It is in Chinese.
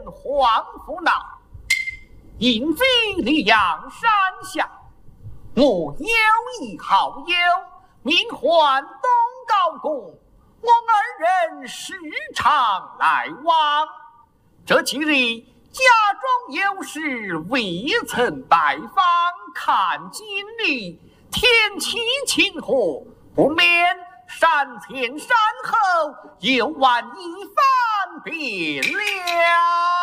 黄福闹，隐居溧阳山下。我有一好友，名唤东高公，我二人时常来往。这几日家中有事，未曾拜访，看今日天气晴和，不免山前山后游玩一番便了。